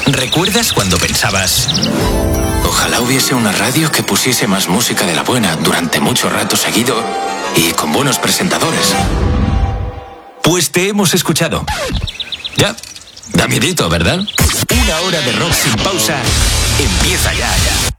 ¿Recuerdas cuando pensabas: ojalá hubiese una radio que pusiese más música de la buena durante mucho rato seguido y con buenos presentadores? Pues te hemos escuchado. Ya, da miedito, ¿verdad? Una hora de rock sin pausa empieza ya.